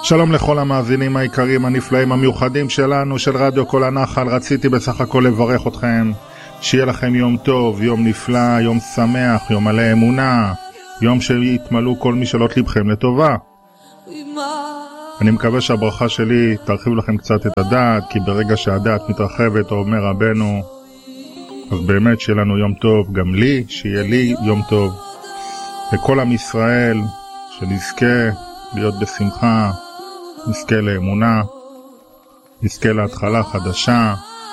שלום לכל המאזינים היקרים הנפלאים המיוחדים שלנו, של רדיו כל הנחל. רציתי בסך הכל לברך אתכם, שיהיה לכם יום טוב, יום נפלא, יום שמח, יום מלא אמונה, יום שיתמלאו כל משאלות לבכם לטובה. אני מקווה שהברכה שלי תרחיב לכם קצת את הדעת, כי ברגע שהדעת מתרחבת, אומר רבנו, אז באמת שיהיה לנו יום טוב, גם לי, שיהיה לי יום טוב, לכל עם ישראל, שנזכה להיות בשמחה, נזכה לאמונה, נזכה להתחלה חדשה,